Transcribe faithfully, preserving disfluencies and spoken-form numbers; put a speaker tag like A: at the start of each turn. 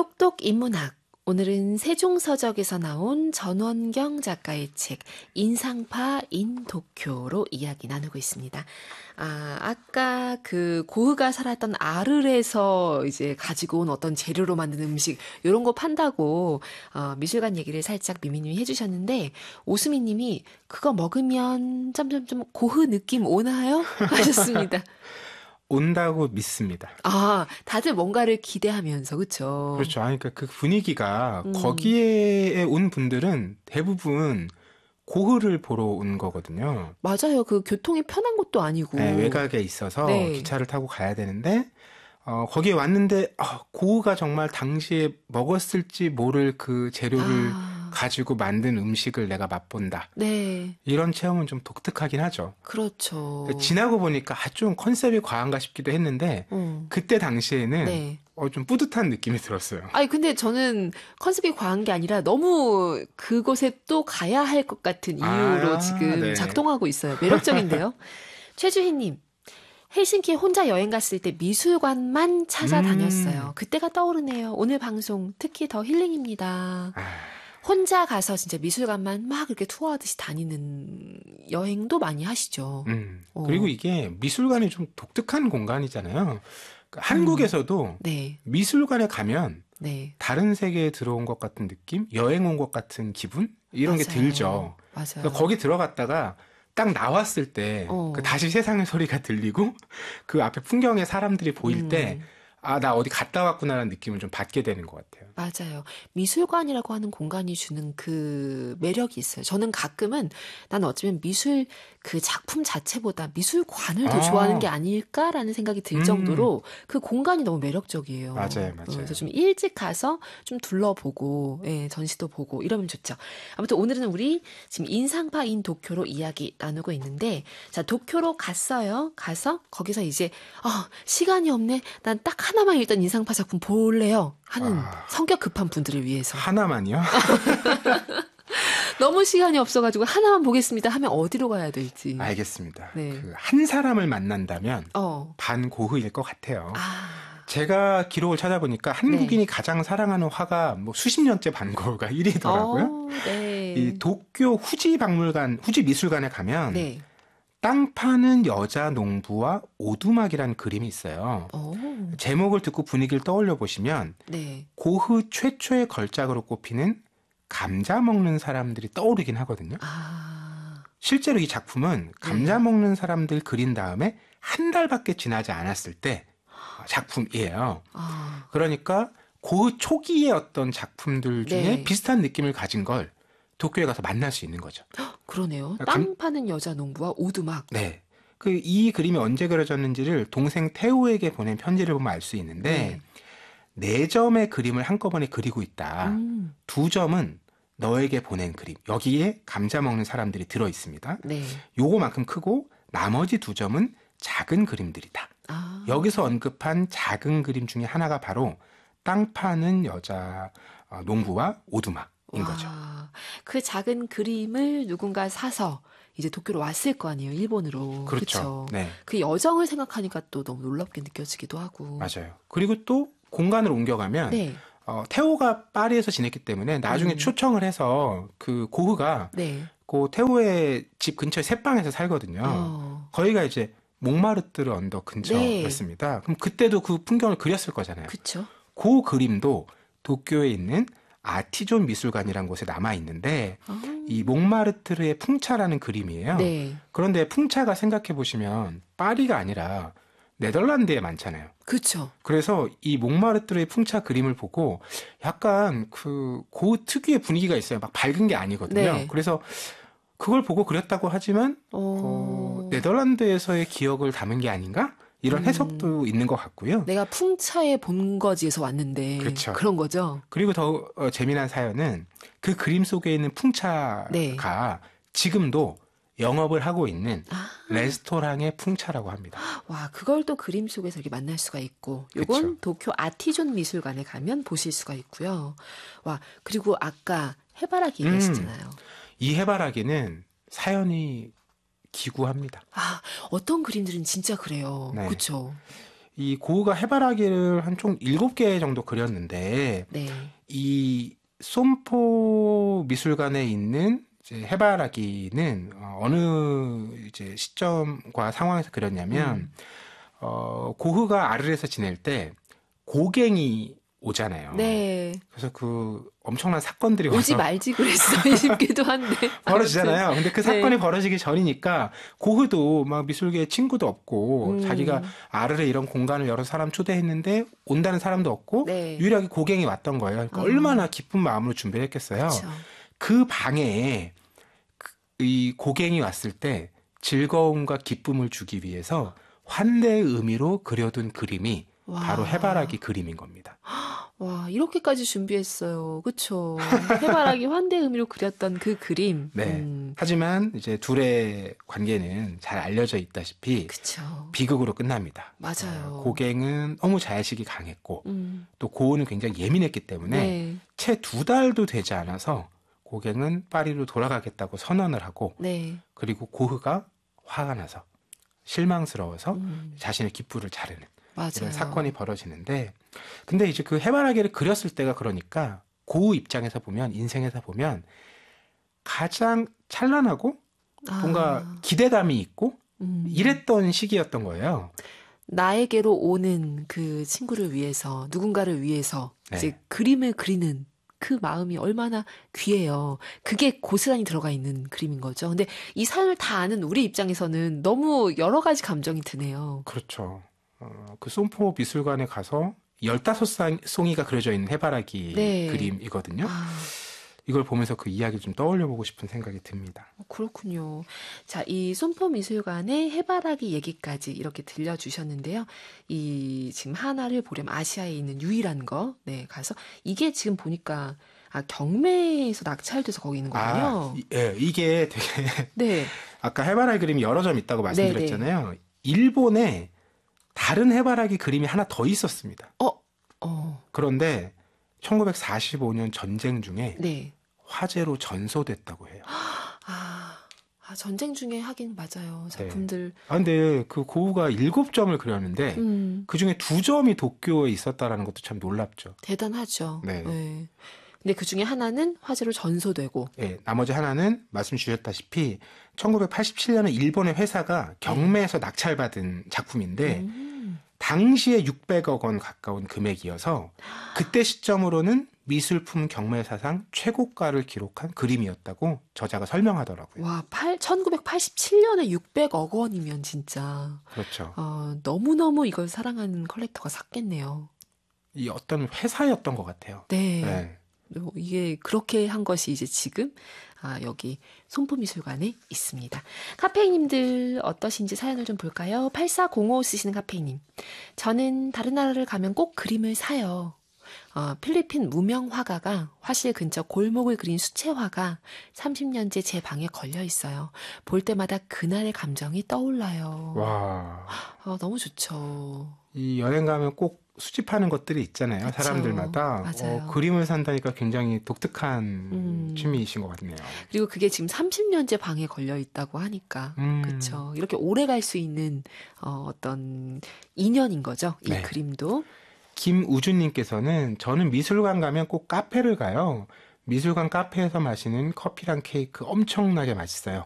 A: 똑똑 인문학. 오늘은 세종서적에서 나온 전원경 작가의 책 인상파 인 도쿄로 이야기 나누고 있습니다. 아, 아까 그 고흐가 살았던 아르에서 이제 가지고 온 어떤 재료로 만든 음식 이런 거 판다고 어, 미술관 얘기를 살짝 미미님이 해주셨는데 오수미님이 그거 먹으면 점점점 고흐 느낌 오나요? 하셨습니다.
B: 온다고 믿습니다.
A: 아, 다들 뭔가를 기대하면서, 그렇죠.
B: 그렇죠. 아니, 그러니까 그 분위기가
A: 음.
B: 거기에 온 분들은 대부분 고흐를 보러 온 거거든요.
A: 맞아요. 그 교통이 편한 것도 아니고.
B: 네, 외곽에 있어서
A: 네.
B: 기차를 타고 가야 되는데 어, 거기에 왔는데 어, 고흐가 정말 당시에 먹었을지 모를 그 재료를
A: 아.
B: 가지고 만든 음식을 내가 맛본다.
A: 네.
B: 이런 체험은 좀 독특하긴 하죠.
A: 그렇죠.
B: 지나고 보니까 아, 좀 컨셉이 과한가 싶기도 했는데
A: 음.
B: 그때 당시에는
A: 네.
B: 어, 좀 뿌듯한 느낌이 들었어요.
A: 아니, 근데 저는 컨셉이 과한 게 아니라 너무 그곳에 또 가야 할 것 같은 이유로
B: 아,
A: 지금
B: 네.
A: 작동하고 있어요. 매력적인데요. 최주희님. 헬싱키에 혼자 여행 갔을 때 미술관만 찾아다녔어요.
B: 음.
A: 그때가 떠오르네요. 오늘 방송 특히 더 힐링입니다.
B: 아,
A: 혼자 가서 진짜 미술관만 막 이렇게 투어하듯이 다니는 여행도 많이 하시죠.
B: 음.
A: 어.
B: 그리고 이게 미술관이 좀 독특한 공간이잖아요. 그러니까 한국에서도
A: 음. 네,
B: 미술관에 가면
A: 네.
B: 다른 세계에 들어온 것 같은 느낌? 여행 온 것 같은 기분? 이런 게
A: 맞아요.
B: 들죠.
A: 맞아요.
B: 그래서 거기 들어갔다가 딱 나왔을 때 그
A: 어.
B: 다시 세상의 소리가 들리고 그 앞에 풍경에 사람들이 보일
A: 음.
B: 때 아, 나 어디 갔다 왔구나라는 느낌을 좀 받게 되는 것 같아요.
A: 맞아요. 미술관이라고 하는 공간이 주는 그 매력이 있어요. 저는 가끔은 난 어쩌면 미술 그 작품 자체보다 미술관을 더
B: 아.
A: 좋아하는 게 아닐까라는 생각이 들
B: 음.
A: 정도로 그 공간이 너무 매력적이에요.
B: 맞아요, 맞아요.
A: 어, 그래서 좀 일찍 가서 좀 둘러보고, 예, 전시도 보고 이러면 좋죠. 아무튼 오늘은 우리 지금 인상파 인 도쿄로 이야기 나누고 있는데, 자, 도쿄로 갔어요. 가서 거기서 이제 아, 시간이 없네. 난 딱 하나만 일단 인상파 작품 볼래요. 하는
B: 아.
A: 성격 급한 분들을 위해서.
B: 하나만요?
A: 너무 시간이 없어가지고 하나만 보겠습니다 하면 어디로 가야 될지.
B: 알겠습니다.
A: 네.
B: 그 한 사람을 만난다면
A: 어.
B: 반고흐일 것 같아요.
A: 아.
B: 제가 기록을 찾아보니까 한국인이 가장 사랑하는 화가 뭐 수십 년째 반고흐가 일 위더라고요.
A: 어, 네.
B: 이 도쿄 후지 박물관, 후지 미술관에 가면
A: 네.
B: 땅 파는 여자 농부와 오두막이라는 그림이 있어요.
A: 오.
B: 제목을 듣고 분위기를 떠올려 보시면
A: 네.
B: 고흐 최초의 걸작으로 꼽히는 감자 먹는 사람들이 떠오르긴 하거든요.
A: 아.
B: 실제로 이 작품은 감자
A: 네.
B: 먹는 사람들 그린 다음에 한 달밖에 지나지 않았을 때 작품이에요.
A: 아.
B: 그러니까 고흐 초기의 어떤 작품들 중에
A: 네.
B: 비슷한 느낌을 가진 걸 도쿄에 가서 만날 수 있는 거죠.
A: 그러네요.
B: 감-
A: 땅 파는 여자 농부와 오두막.
B: 네. 그 이 그림이 언제 그려졌는지를 동생 태우에게 보낸 편지를 보면 알 수 있는데 네 점의 그림을 한꺼번에 그리고 있다.
A: 음.
B: 두 점은 너에게 보낸 그림. 여기에 감자 먹는 사람들이 들어 있습니다.
A: 네.
B: 요거만큼 크고 나머지 두 점은 작은 그림들이다.
A: 아.
B: 여기서 언급한 작은 그림 중에 하나가 바로 땅 파는 여자 어, 농부와 오두막인
A: 와,
B: 거죠.
A: 그 작은 그림을 누군가 사서 이제 도쿄로 왔을 거 아니에요, 일본으로.
B: 그렇죠.
A: 그쵸?
B: 네,
A: 그 여정을 생각하니까 또 너무 놀랍게 느껴지기도 하고.
B: 맞아요. 그리고 또 공간을 옮겨가면
A: 네,
B: 어, 태호가 파리에서 지냈기 때문에 나중에
A: 음.
B: 초청을 해서 그 고흐가
A: 네.
B: 그 태호의 집 근처에 새방에서 살거든요.
A: 어,
B: 거기가 이제 몽마르트르 언덕 근처였습니다. 그럼 그때도 그 풍경을 그렸을 거잖아요.
A: 그쵸?
B: 그 그림도 도쿄에 있는 아티존 미술관이라는 곳에 남아 있는데
A: 아,
B: 이 몽마르트르의 풍차라는 그림이에요.
A: 네,
B: 그런데 풍차가 생각해 보시면 파리가 아니라 네덜란드에 많잖아요.
A: 그쵸.
B: 그래서 이 몽마르트르의 풍차 그림을 보고 약간 그 고 특유의 분위기가 있어요. 막 밝은 게 아니거든요.
A: 네.
B: 그래서 그걸 보고 그렸다고 하지만
A: 어,
B: 어, 네덜란드에서의 기억을 담은 게 아닌가? 이런
A: 음.
B: 해석도 있는 것 같고요.
A: 내가 풍차의 본거지에서 왔는데.
B: 그쵸.
A: 그런 거죠?
B: 그리고 더 어, 재미난 사연은 그 그림 속에 있는 풍차가
A: 네.
B: 지금도 영업을 하고 있는
A: 아,
B: 레스토랑의 풍차라고 합니다.
A: 와, 그걸 또 그림 속에서 이렇게 만날 수가 있고, 요건
B: 그쵸.
A: 도쿄 아티존 미술관에 가면 보실 수가 있고요. 와, 그리고 아까 해바라기
B: 음.
A: 얘기하셨잖아요.
B: 이 해바라기는 사연이 기구합니다.
A: 아, 어떤 그림들은 진짜 그래요.
B: 네.
A: 그쵸?
B: 이 고흐가 해바라기를 한 총 일곱 개 정도 그렸는데
A: 네.
B: 이 솜포 미술관에 있는 이제 해바라기는 어, 어느 이제 시점과 상황에서 그렸냐면
A: 음.
B: 어, 고흐가 아르에서 지낼 때 고갱이 오잖아요.
A: 네.
B: 그래서 그 엄청난 사건들이
A: 오지
B: 와서
A: 말지 그랬어 싶기도 한데.
B: 벌어지잖아요. 근데 그 사건이
A: 네.
B: 벌어지기 전이니까 고흐도 막 미술계에 친구도 없고
A: 음.
B: 자기가 아르에 이런 공간을 여러 사람 초대했는데 온다는 사람도 없고
A: 네.
B: 유일하게 고갱이 왔던 거예요. 그러니까
A: 어.
B: 얼마나 기쁜 마음으로 준비를 했겠어요.
A: 그쵸.
B: 그 방에 그- 이 고갱이 왔을 때 즐거움과 기쁨을 주기 위해서 환대의 의미로 그려둔 그림이
A: 와.
B: 바로 해바라기 그림인 겁니다.
A: 와, 이렇게까지 준비했어요. 그쵸. 해바라기 환대 의미로 그렸던 그 그림.
B: 네.
A: 음,
B: 하지만 이제 둘의 관계는 잘 알려져 있다시피
A: 그쵸.
B: 비극으로 끝납니다.
A: 맞아요.
B: 어, 고갱은 너무 자의식이 강했고
A: 음,
B: 또 고흐는 굉장히 예민했기 때문에
A: 네.
B: 채 두 달도 되지 않아서 고갱은 파리로 돌아가겠다고 선언을 하고
A: 네.
B: 그리고 고흐가 화가 나서 실망스러워서
A: 음,
B: 자신의 기쁘를 자르는
A: 맞아요.
B: 이런 사건이 벌어지는데 근데 이제 그 해바라기를 그렸을 때가 그러니까 고흐 입장에서 보면 인생에서 보면 가장 찬란하고 뭔가
A: 아,
B: 기대감이 있고
A: 음,
B: 이랬던 시기였던 거예요.
A: 나에게로 오는 그 친구를 위해서, 누군가를 위해서
B: 네.
A: 이제 그림을 그리는 그 마음이 얼마나 귀해요. 그게 고스란히 들어가 있는 그림인 거죠. 근데 이 사연을 다 아는 우리 입장에서는 너무 여러 가지 감정이 드네요.
B: 그렇죠. 어, 그 솜포 미술관에 가서 열다섯 송이가 그려져 있는 해바라기
A: 네.
B: 그림이거든요.
A: 아,
B: 이걸 보면서 그 이야기를 좀 떠올려보고 싶은 생각이 듭니다.
A: 그렇군요. 자, 이 솜포 미술관의 해바라기 얘기까지 이렇게 들려주셨는데요. 이 지금 하나를 보려면 아시아에 있는 유일한 거, 네, 가서 이게 지금 보니까 아, 경매에서 낙찰돼서 거기 있는
B: 아,
A: 거군요.
B: 이- 예, 이게 되게
A: 네,
B: 아까 해바라기 그림이 여러 점 있다고 말씀드렸잖아요. 일본에 다른 해바라기 그림이 하나 더 있었습니다.
A: 어, 어,
B: 그런데 천구백사십오 년 전쟁 중에
A: 네.
B: 화재로 전소됐다고 해요.
A: 아, 아, 전쟁 중에 하긴 맞아요. 작품들.
B: 아, 근데 그 고흐가 일곱 점을 그렸는데
A: 음,
B: 그 중에 두 점이 도쿄에 있었다라는 것도 참 놀랍죠.
A: 대단하죠.
B: 네.
A: 네. 근데 그 중에 하나는 화재로 전소되고.
B: 예, 나머지 하나는 말씀 주셨다시피 천구백팔십칠 년에 일본의 회사가 경매에서 낙찰받은 작품인데
A: 음,
B: 당시에 육백억 원 가까운 금액이어서 그때 시점으로는 미술품 경매 사상 최고가를 기록한 그림이었다고 저자가 설명하더라고요.
A: 와, 팔, 천구백팔십칠 년에 육백억 원이면 진짜.
B: 그렇죠.
A: 어, 너무너무 이걸 사랑하는 컬렉터가 샀겠네요.
B: 이 어떤 회사였던 것 같아요.
A: 네.
B: 네.
A: 어, 이게 그렇게 한 것이 이제 지금 아, 여기 손포미술관에 있습니다. 카페이님들 어떠신지 사연을 좀 볼까요? 팔사공오 쓰시는 카페이님. 저는 다른 나라를 가면 꼭 그림을 사요. 어, 필리핀 무명 화가가 화실 근처 골목을 그린 수채화가 삼십 년째 제 방에 걸려 있어요. 볼 때마다 그날의 감정이 떠올라요.
B: 와,
A: 아, 너무 좋죠.
B: 이 여행 가면 꼭 수집하는 것들이 있잖아요.
A: 그쵸.
B: 사람들마다.
A: 맞아요.
B: 어, 그림을 산다니까 굉장히 독특한
A: 음.
B: 취미이신 것 같네요.
A: 그리고 그게 지금 삼십 년째 방에 걸려 있다고 하니까
B: 음.
A: 그렇죠. 이렇게 오래 갈 수 있는 어, 어떤 인연인 거죠. 이
B: 네.
A: 그림도.
B: 김우준님께서는 저는 미술관 가면 꼭 카페를 가요. 미술관 카페에서 마시는 커피랑 케이크 엄청나게 맛있어요.